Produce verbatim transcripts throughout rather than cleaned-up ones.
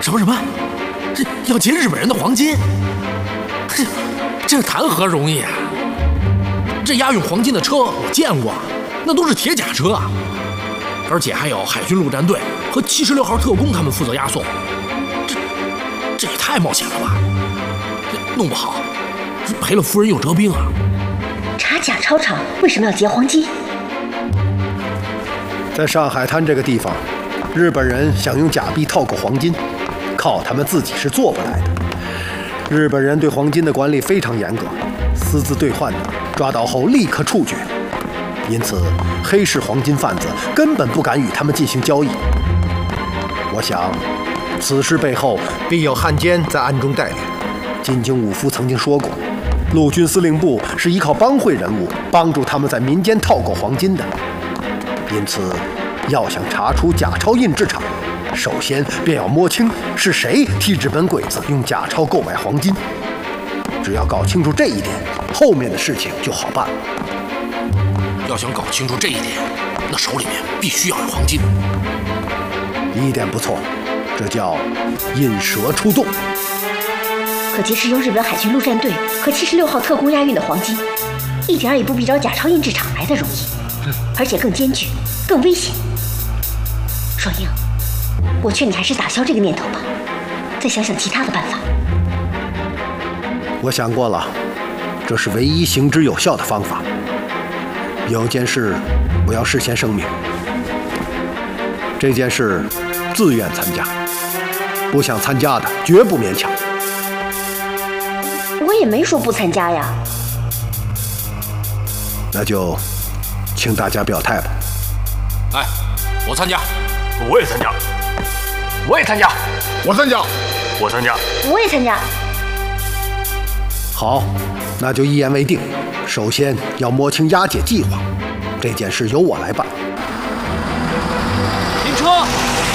什么什么？这要劫日本人的黄金？这这谈何容易啊！这押运黄金的车我见过，那都是铁甲车啊，而且还有海军陆战队和七十六号特工他们负责押送。这这也太冒险了吧！弄不好赔了夫人又折兵啊！ 查假钞厂为什么要劫黄金？ 在上海滩这个地方，日本人想用假币套购黄金，靠他们自己是做不来的。日本人对黄金的管理非常严格，私自兑换的抓到后立刻处决，因此黑市黄金贩子根本不敢与他们进行交易。我想，此事背后必有汉奸在暗中带领。金京武夫曾经说过，陆军司令部是依靠帮会人物帮助他们在民间套购黄金的。因此，要想查出假钞印制厂，首先便要摸清是谁替日本鬼子用假钞购买黄金。只要搞清楚这一点，后面的事情就好办了。 要想搞清楚这一点，那手里面必须要有黄金。 一点不错，这叫引蛇出洞。 可劫持由日本海军陆战队和七十六号特工押运的黄金，一点也不比找假钞印制厂来的容易，而且更艰巨、更危险。爽英，我劝你还是打消这个念头吧，再想想其他的办法。 我想过了，这是唯一行之有效的方法。有件事我要事先声明，这件事自愿参加，不想参加的绝不勉强。 我也没说不参加呀。 那就请大家表态吧。 哎，我参加， 我也参加， 我也参加， 我参加，我参加， 我也参加。 好，那就一言为定。首先要摸清押解计划，这件事由我来办。 停车！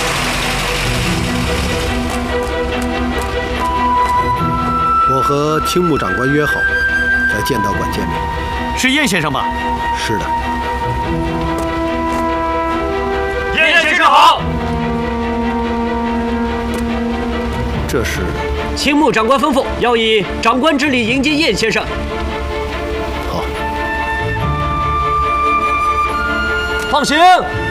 我和青木长官约好，在剑道馆见面。 是燕先生吗？ 是的。 燕先生好。 这是青木长官吩咐，要以长官之礼迎接燕先生。 好。 放行。